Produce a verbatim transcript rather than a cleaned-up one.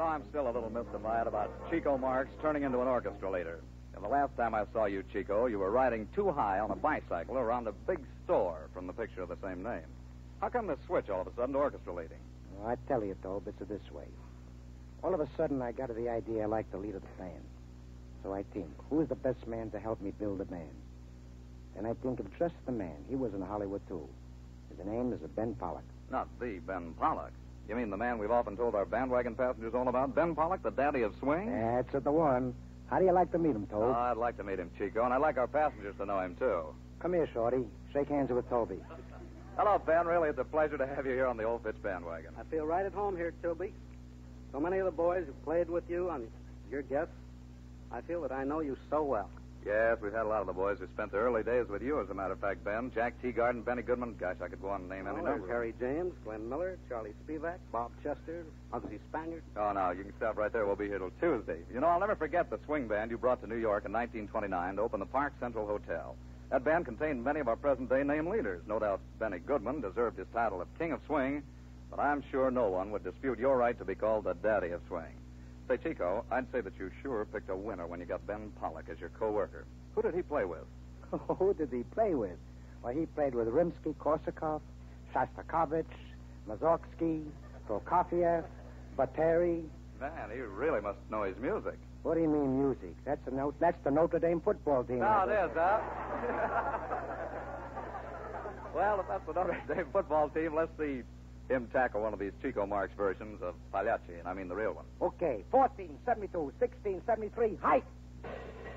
know, I'm still a little mystified about Chico Marx turning into an orchestra leader. And the last time I saw you, Chico, you were riding too high on a bicycle around a big store from the picture of the same name. How come this switch all of a sudden to orchestra leading? Well, I tell you, Tobe, it's this way. All of a sudden, I got the idea I like the lead of the band. So I think, who is the best man to help me build a band? And I think of just the man. He was in Hollywood, too. His name is Ben Pollock. Not the Ben Pollock. You mean the man we've often told our bandwagon passengers all about? Ben Pollock, the daddy of swing? That's the one. How do you like to meet him, Tobe? Oh, I'd like to meet him, Chico, and I'd like our passengers to know him, too. Come here, Shorty. Shake hands with Toby. Hello, Ben. Really, it's a pleasure to have you here on the Old Fitch bandwagon. I feel right at home here, Toby. So many of the boys who played with you on your guests, I feel that I know you so well. Yes, we've had a lot of the boys who spent their early days with you, as a matter of fact, Ben. Jack Teagarden, Benny Goodman. Gosh, I could go on and name Oh, any there's number. Harry James, Glenn Miller, Charlie Spivak, Bob Chester, Muggsy Spaniard. Oh, no, you can stop right there. We'll be here till Tuesday. You know, I'll never forget the swing band you brought to New York in nineteen twenty-nine to open the Park Central Hotel. That band contained many of our present-day name leaders. No doubt Benny Goodman deserved his title of King of Swing, but I'm sure no one would dispute your right to be called the Daddy of Swing. Say, Chico, I'd say that you sure picked a winner when you got Ben Pollock as your co-worker. Who did he play with? Who did he play with? Well, he played with Rimsky-Korsakov, Shostakovich, Mussorgsky, Prokofiev, Bateri. Man, he really must know his music. What do you mean, music? That's the note. That's the Notre Dame football team. Now it is, huh? Well, if that's the Notre Dame football team, let's see him tackle one of these Chico Marx versions of Pagliacci, and I mean the real one. Okay, fourteen seventy-two, sixteen seventy-three, hike!